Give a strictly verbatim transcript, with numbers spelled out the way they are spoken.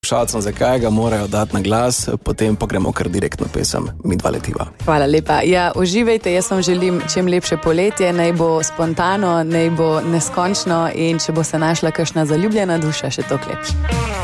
Šalcem, zakaj ga morajo dati na glas, potem pa gremo kar direktno pesem Midva letiva. Hvala lepa. Ja, uživajte, jaz vam želim čim lepše poletje, naj bo spontano, naj bo neskončno in če bo se našla kakšna zaljubljena duša, še toliko lepše.